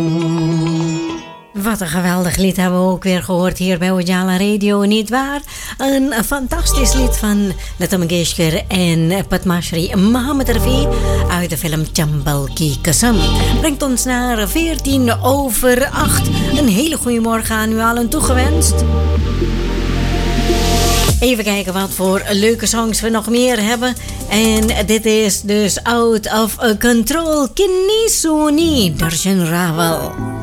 Wat een geweldig lied hebben we ook weer gehoord hier bij Ujala Radio, niet waar? Een fantastisch lied van Lata Mangeshkar en Padma Shri Mohammed Rafi uit de film Chambal Ki Kasam. Brengt ons naar 7:45. Een hele goede morgen aan u allen toegewenst. Even kijken wat voor leuke songs we nog meer hebben. En dit is dus Out of Control, Kinni Suni, Darshan Raval.